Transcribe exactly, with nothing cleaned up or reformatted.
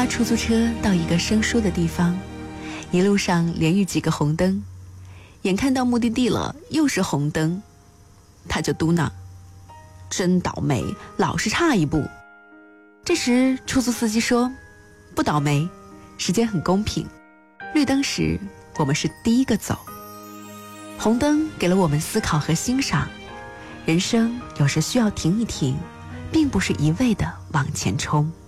出租车到一个生疏的地方，一路上连遇几个红灯，眼看到目的地了，又是红灯，他就嘟囔：真倒霉，老是差一步。这时出租司机说：不倒霉，时间很公平，绿灯时我们是第一个走。红灯给了我们思考和欣赏，人生有时需要停一停，并不是一味地往前冲。